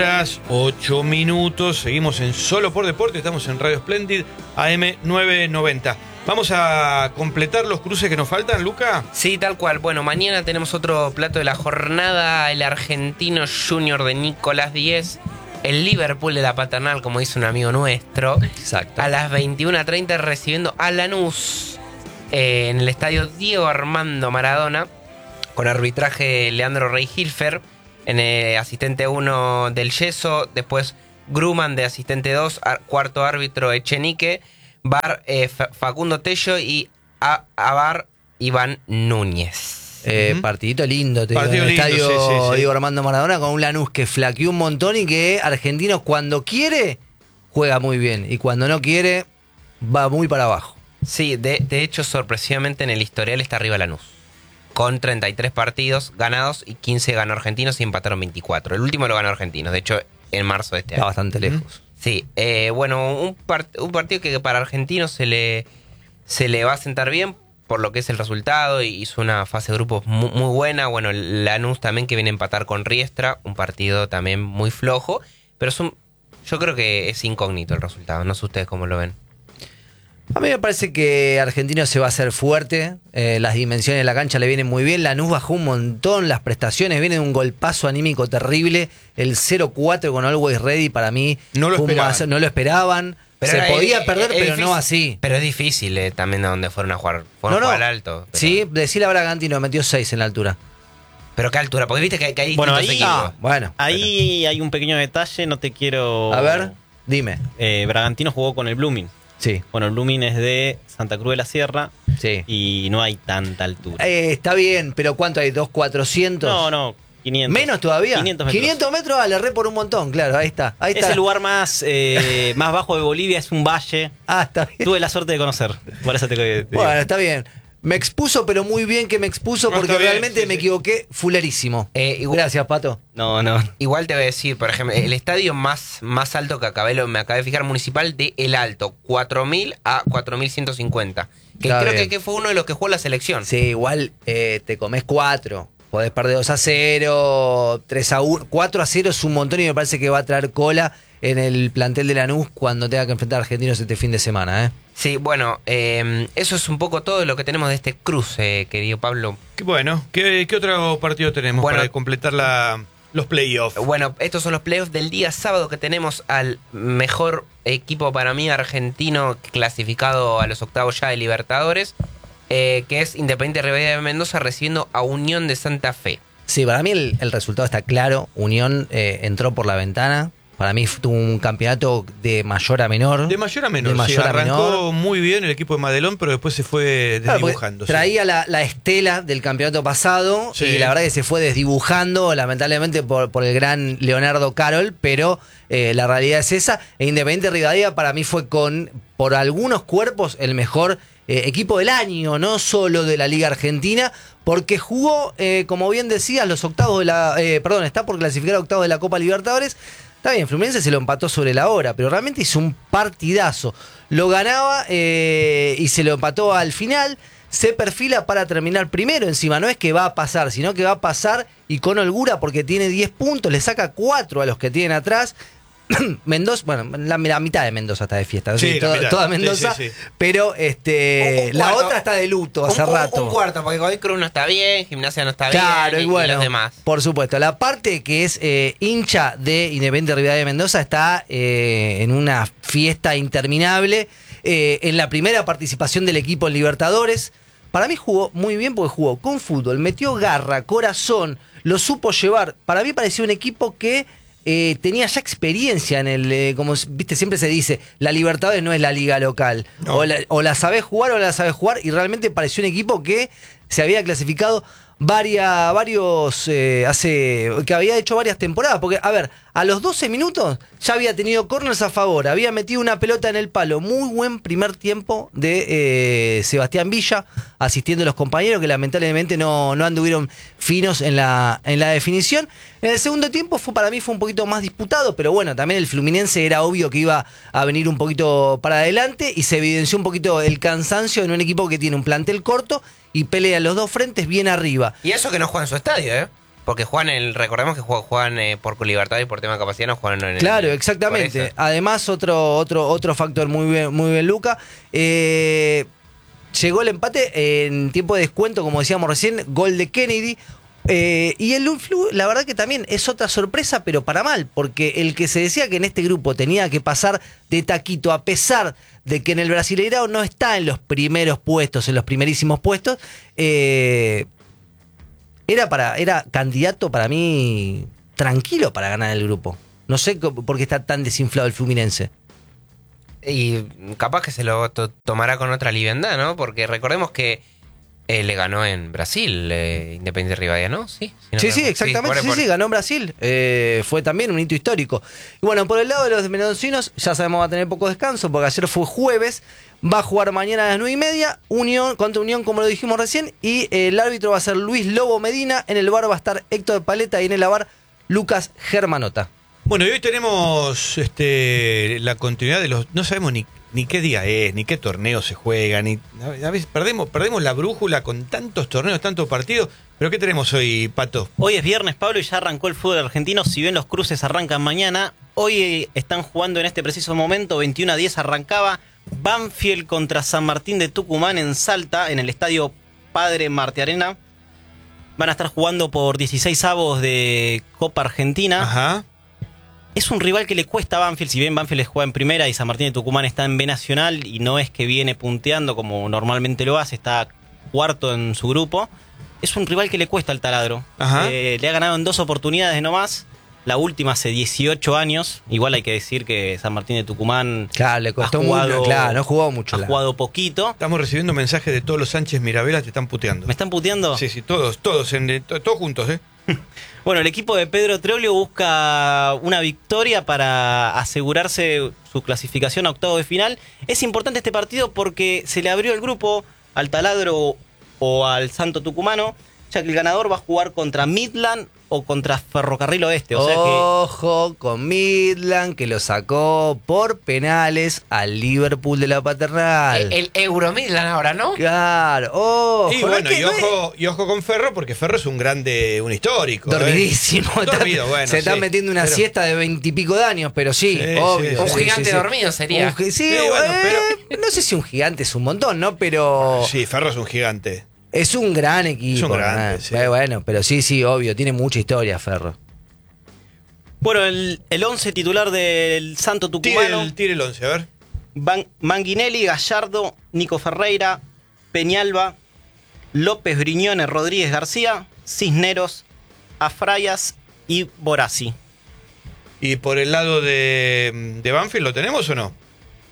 8 minutos, seguimos en Solo por Deporte, estamos en Radio Splendid AM 990. Vamos a completar los cruces que nos faltan, Luca. Sí, tal cual. Bueno, mañana tenemos otro plato de la jornada, el Argentino Junior de Nicolás Díez, el Liverpool de la Paternal, como dice un amigo nuestro. Exacto. A las 21:30 recibiendo a Lanús en el estadio Diego Armando Maradona, con arbitraje de Leandro Rey-Hilfer, en asistente 1 del Yeso, después Grumman de asistente 2, cuarto árbitro Echenique, VAR Facundo Tello y VAR Iván Núñez. Partidito lindo, te digo, en el lindo, estadio sí. Diego Armando Maradona, con un Lanús que flaqueó un montón y que Argentinos cuando quiere juega muy bien y cuando no quiere va muy para abajo. Sí, de hecho, sorpresivamente en el historial está arriba Lanús, con 33 partidos ganados y 15 ganó Argentinos y empataron 24. El último lo ganó Argentinos, de hecho, en marzo de este Está año. bastante lejos. Sí, bueno, un partido que para Argentinos se le va a sentar bien por lo que es el resultado, y hizo una fase de grupos muy buena. Bueno, Lanús también, que viene a empatar con Riestra, un partido también muy flojo, pero yo creo que es incógnito el resultado, no sé ustedes cómo lo ven. A mí me parece que Argentino se va a hacer fuerte, las dimensiones de la cancha le vienen muy bien, Lanús bajó un montón las prestaciones, viene de un golpazo anímico terrible, el 0-4 con Always Ready para mí No lo esperaban. no lo esperaban, Pero se podía perder pero difícil, no así. Pero es difícil también a donde fueron a jugar, fueron a jugar alto. Pero, Sí, decirle a Bragantino, metió 6 en la altura. pero qué altura, porque viste que hay Bueno, distintos ahí- equipos. Bueno, Ahí hay un pequeño detalle, no te quiero... a ver, dime. Bragantino jugó con el Blooming. Sí, Bueno, el Blooming es de Santa Cruz de la Sierra sí. y no hay tanta altura. Está bien, pero ¿cuánto hay? ¿2.400? No, 500. ¿Menos todavía? 500 metros. 500 metros, le erré por un montón, claro, ahí está. Es el lugar más bajo de Bolivia, es un valle. Ah, está bien. Tuve la suerte de conocer, por eso te digo. Bueno, está bien. Me expuso, pero muy bien que me expuso, No, porque está bien, realmente sí, me sí. equivoqué fulerísimo. Gracias, Pato. No. Igual te voy a decir, por ejemplo, el estadio más alto que me acabé de fijar, Municipal de El Alto, 4.000 a 4.150. Que Está creo bien. que fue uno de los que jugó la selección. Sí, igual te comés 4. Podés perder 2-0, 3-1. 4-0 es un montón y me parece que va a traer cola en el plantel de Lanús cuando tenga que enfrentar a Argentinos este fin de semana, ¿eh? Sí, bueno, eso es un poco todo lo que tenemos de este cruce, querido Pablo. Bueno, ¿qué otro partido tenemos Bueno, para completar los playoffs? Bueno, estos son los playoffs del día sábado, que tenemos al mejor equipo para mí argentino clasificado a los octavos ya de Libertadores, que es Independiente Rivadavia de Mendoza recibiendo a Unión de Santa Fe. Sí, para mí el resultado está claro. Unión entró por la ventana. Para mí tuvo un campeonato de mayor a menor. De mayor a menor, De mayor sí, a arrancó menor. muy bien el equipo de Madelón, pero después se fue Claro, porque desdibujando. sí. traía la estela del campeonato pasado Sí. y la verdad que se fue desdibujando, lamentablemente por el gran Leonardo Carol, pero la realidad es esa. E Independiente Rivadavia para mí fue por algunos cuerpos el mejor equipo del año, no solo de la Liga Argentina, porque jugó, como bien decías, los octavos de la... está por clasificar a octavos de la Copa Libertadores. Está bien, Fluminense se lo empató sobre la hora, pero realmente hizo un partidazo. Lo ganaba y se lo empató al final. Se perfila para terminar primero encima. No es que va a pasar, sino que va a pasar y con holgura porque tiene 10 puntos. Le saca 4 a los que tienen atrás. Mendoza, bueno, la mitad de Mendoza está de fiesta. Sí, ¿sí? la mitad. Toda Mendoza. Sí. Pero Un la cuarto. otra está de luto hace rato. Un cuarto, porque Godoy Cruz no está bien, Gimnasia no está Claro, bien, y bueno, los demás. por supuesto. La parte que es hincha de Independiente Rivadavia de Mendoza está en una fiesta interminable. En la primera participación del equipo en Libertadores, para mí jugó muy bien porque jugó con fútbol, metió garra, corazón, lo supo llevar. Para mí parecía un equipo que tenía ya experiencia en el, como viste, siempre se dice, la Libertadores no es la liga local. No. O la sabés jugar o la sabés jugar, y realmente pareció un equipo que se había clasificado que había hecho varias temporadas, porque a ver, a los 12 minutos ya había tenido corners a favor, había metido una pelota en el palo, muy buen primer tiempo de Sebastián Villa, asistiendo a los compañeros que lamentablemente no anduvieron finos en la definición. En el segundo tiempo para mí fue un poquito más disputado, pero bueno, también el Fluminense era obvio que iba a venir un poquito para adelante y se evidenció un poquito el cansancio en un equipo que tiene un plantel corto y pelea en los dos frentes bien arriba. Y eso que no juega en su estadio, ¿eh? Porque recordemos que juegan por Libertadores y por tema de capacidad, no juegan en Claro, por exactamente. eso. Además, otro factor muy bien, Luca. Llegó el empate en tiempo de descuento, como decíamos recién, gol de Kennedy. Y el Flu, la verdad que también es otra sorpresa, pero para mal, porque el que se decía que en este grupo tenía que pasar de taquito, a pesar de que en el Brasileirao no está en los primeros puestos, en los primerísimos puestos, era candidato para mí tranquilo para ganar el grupo. No sé por qué está tan desinflado el Fluminense. Y capaz que se lo tomará con otra liviandad, ¿no? Porque recordemos que le ganó en Brasil, Independiente Rivadavia, ¿no? Sí, Sí, exactamente. Sí, ganó en Brasil. Fue también un hito histórico. Y bueno, por el lado de los mendocinos, ya sabemos va a tener poco descanso, porque ayer fue jueves. Va a jugar mañana a las 9:30, contra Unión, como lo dijimos recién. Y el árbitro va a ser Luis Lobo Medina. En el VAR va a estar Héctor Paleta y en el AVAR Lucas Germanota. Bueno, y hoy tenemos la continuidad de los... No sabemos ni qué día es, ni qué torneo se juega, a veces perdemos la brújula con tantos torneos, tantos partidos. ¿Pero qué tenemos hoy, Pato? Hoy es viernes, Pablo, y ya arrancó el fútbol argentino. Si bien los cruces arrancan mañana, hoy están jugando en este preciso momento. 21:10 arrancaba Banfield contra San Martín de Tucumán en Salta, en el estadio Padre Martiarena. Van a estar jugando por 16avos de Copa Argentina. Ajá. Es un rival que le cuesta a Banfield, si bien Banfield juega en primera y San Martín de Tucumán está en B Nacional y no es que viene punteando como normalmente lo hace, está cuarto en su grupo. Es un rival que le cuesta al taladro. Le ha ganado en 2 oportunidades nomás, la última hace 18 años. Igual hay que decir que San Martín de Tucumán le costó mucho, no jugó mucho. Ha jugado poquito. Estamos recibiendo mensajes de todos los Sánchez Mirabela, te están puteando. ¿Me están puteando? Sí, todos juntos, ¿eh? Bueno, el equipo de Pedro Treulio busca una victoria para asegurarse su clasificación a octavos de final. Es importante este partido porque se le abrió el grupo al Taladro o al Santo Tucumano, ya que el ganador va a jugar contra Midland o contra Ferrocarril Oeste. O sea Ojo con Midland, que lo sacó por penales al Liverpool de la Paternal. El Euro Midland ahora, ¿no? Claro, ojo. Y bueno, y ojo con Ferro, porque Ferro es un histórico. Dormidísimo. Dormido, bueno, se está metiendo una siesta de 20 y pico de años, pero sí, obvio. Un gigante dormido sería. No sé si un gigante es un montón, ¿no? Pero... Sí, Ferro es un gigante. Es un gran equipo. Es un grande, sí. Bueno, pero sí, obvio, tiene mucha historia Ferro. Bueno, el 11 titular del Santo Tucumano. Tire el 11, a ver. Manguinelli, Gallardo, Nico Ferreira, Peñalba, López Briñones, Rodríguez García, Cisneros, Afrayas y Borazzi. ¿Y por el lado de Banfield lo tenemos o no?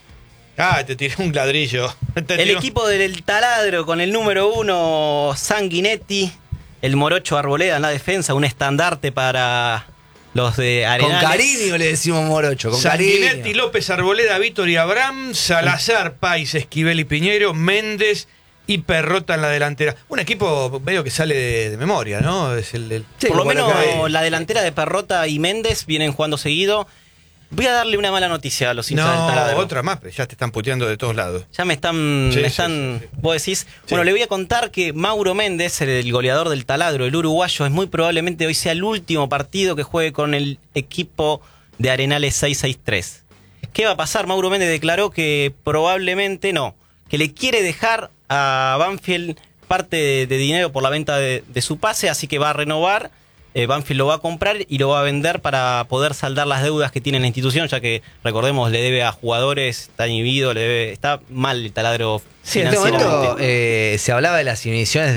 Te tiré un ladrillo. El equipo del Taladro con el número 1, Sanguinetti, el Morocho Arboleda en la defensa, un estandarte para los de Arenales. Con cariño le decimos Morocho, con Sanguinetti, cariño. López Arboleda, Vítor y Abraham, Salazar, Pais, Esquivel y Piñero, Méndez y Perrota en la delantera. Un equipo medio que sale de memoria, ¿no? Es Sí, por lo menos la delantera de Perrota y Méndez vienen jugando seguido. Voy a darle una mala noticia a los hinchas del Taladro. Otra más, pero ya te están puteando de todos lados. Ya me están... Vos decís... Bueno, le voy a contar que Mauro Méndez, el goleador del Taladro, el uruguayo, es muy probablemente hoy sea el último partido que juegue con el equipo de Arenales 663. ¿Qué va a pasar? Mauro Méndez declaró que probablemente no, que le quiere dejar a Banfield parte de dinero por la venta de su pase, así que va a renovar. Banfield lo va a comprar y lo va a vender para poder saldar las deudas que tiene la institución, ya que, recordemos, le debe a jugadores, está inhibido, está mal el Taladro financieramente. En este momento se hablaba de las inhibiciones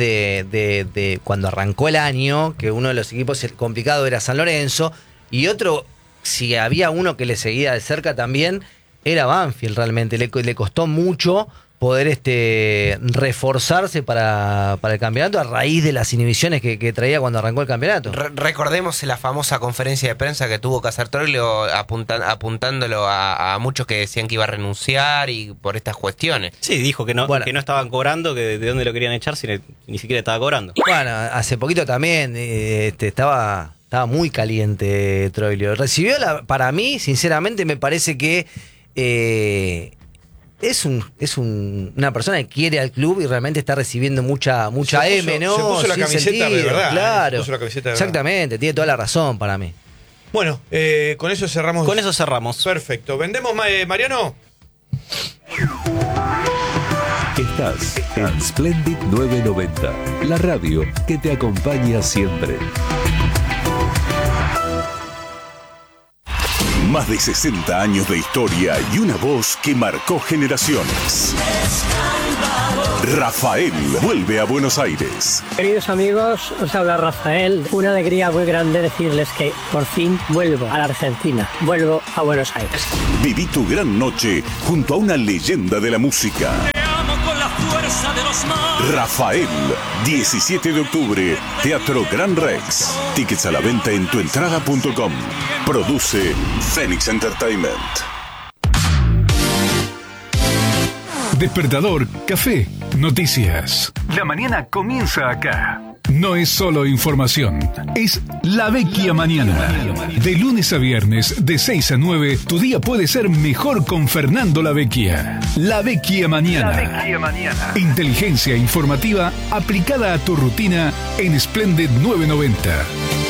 de cuando arrancó el año, que uno de los equipos complicados era San Lorenzo, y otro, si había uno que le seguía de cerca también, era Banfield realmente. Le costó mucho poder reforzarse para el campeonato a raíz de las inhibiciones que traía cuando arrancó el campeonato. Recordemos la famosa conferencia de prensa que tuvo Cazar Troglio apuntándolo a muchos que decían que iba a renunciar y por estas cuestiones. Sí, dijo que no estaban cobrando, que de dónde lo querían echar si ni siquiera estaba cobrando. Bueno, hace poquito también estaba muy caliente Troglio. Recibió para mí, sinceramente, me parece que una persona que quiere al club y realmente está recibiendo mucha M, ¿no? Se puso la Sin camiseta de sentido, verdad. claro. Se puso la camiseta de Exactamente, tiene toda la razón para mí. Bueno, con eso cerramos. Con eso cerramos. Perfecto. ¿Vendemos, Mariano? Estás en Splendid 990, la radio que te acompaña siempre. Más de 60 años de historia y una voz que marcó generaciones. Rafael vuelve a Buenos Aires. Queridos amigos, os habla Rafael. Una alegría muy grande decirles que por fin vuelvo a la Argentina. Vuelvo a Buenos Aires. Viví tu gran noche junto a una leyenda de la música. Rafael, 17 de octubre, Teatro Gran Rex. Tickets a la venta en tuentrada.com. Produce Phoenix Entertainment. Despertador, café, noticias. La mañana comienza acá. No es solo información, es La Vecchia Mañana. De lunes a viernes, de 6 a 9, tu día puede ser mejor con Fernando La Vecchia. La Vecchia Mañana. Inteligencia informativa aplicada a tu rutina en Splendid 990.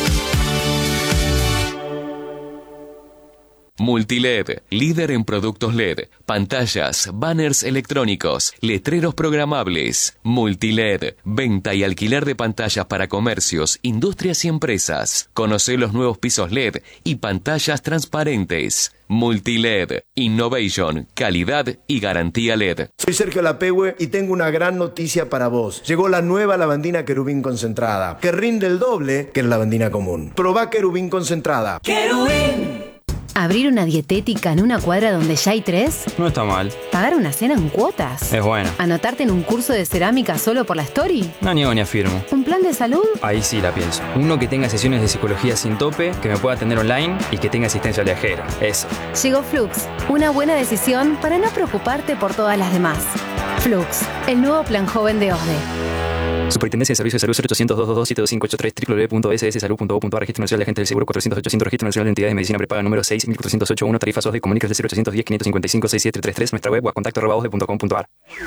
Multiled, líder en productos LED, pantallas, banners electrónicos, letreros programables. Multiled, venta y alquiler de pantallas para comercios, industrias y empresas. Conoce los nuevos pisos LED y pantallas transparentes. Multiled, innovation, calidad y garantía LED. Soy Sergio Lapehue y tengo una gran noticia para vos. Llegó la nueva lavandina Querubín concentrada, que rinde el doble que la lavandina común. Probá Querubín concentrada. ¡Querubín! ¿Abrir una dietética en una cuadra donde ya hay 3? No está mal. ¿Pagar una cena en cuotas? Es bueno. ¿Anotarte en un curso de cerámica solo por la story? No niego ni afirmo. ¿Un plan de salud? Ahí sí la pienso. Uno que tenga sesiones de psicología sin tope, que me pueda atender online y que tenga asistencia viajera. Eso. Llegó Flux, una buena decisión para no preocuparte por todas las demás. Flux, el nuevo plan joven de OSDE. Superintendencia de Servicios de Salud 0800-222-7583 www.sssalud.gov.ar. Registro Nacional de Agentes del Seguro 400-800. Registro Nacional de Entidades de Medicina Prepaga número 6.408.1. Tarifas OSDE. Comunicas del 0810-555-6733. Nuestra web o a contacto@osde.com.ar.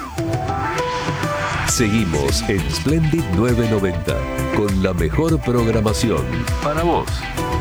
Seguimos en Splendid 990 con la mejor programación para vos.